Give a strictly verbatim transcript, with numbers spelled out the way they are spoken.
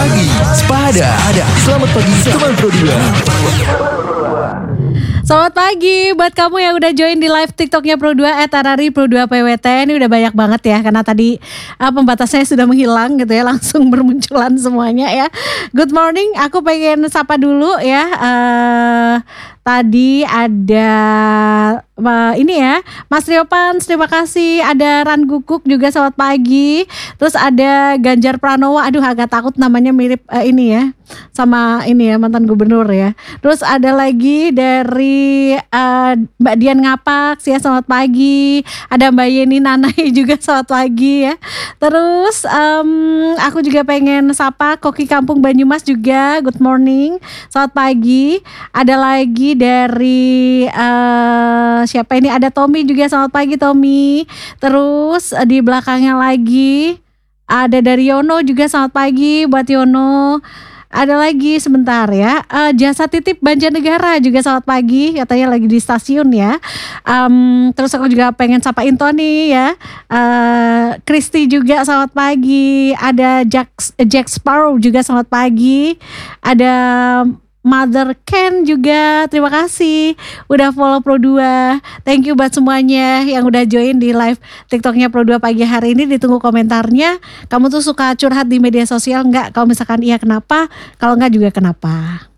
pagi, Sepada. Selamat pagi, teman Pro dua. Selamat pagi buat kamu yang udah join di live TikToknya Pro dua at Arari Pro dua P W T. Ini udah banyak banget ya, karena tadi uh, pembatasnya sudah menghilang gitu ya, langsung bermunculan semuanya ya. Good morning, aku pengen sapa dulu ya. Uh, tadi ada uh, ini ya, Mas Riopans, terima kasih. Ada Ran Gukuk juga, selamat pagi. Terus ada Ganjar Pranowo, aduh agak takut namanya mirip uh, ini ya, sama ini ya, mantan gubernur ya. Terus ada lagi dari uh, Mbak Dian Ngapak, ya selamat pagi. Ada Mbak Yeni Nanai juga, selamat pagi ya. Terus um, aku juga pengen sapa Koki Kampung Banyumas juga, good morning, selamat pagi. Ada lagi dari uh, siapa ini, ada Tommy juga, selamat pagi Tommy. Terus uh, di belakangnya lagi ada dari Yono juga, selamat pagi buat Yono. Ada lagi sebentar ya, uh, Jasa Titip Banjarnegara juga selamat pagi, katanya lagi di stasiun ya. Um, terus aku juga pengen sapain Tony ya, uh, Kristi juga selamat pagi. Ada Jack, Jack Sparrow juga selamat pagi. Ada Mother Ken juga, terima kasih udah follow Pro dua. Thank you buat semuanya yang udah join di live TikToknya Pro dua pagi hari ini. Ditunggu komentarnya. Kamu tuh suka curhat di media sosial nggak? Kalau misalkan iya, kenapa? Kalau nggak juga kenapa?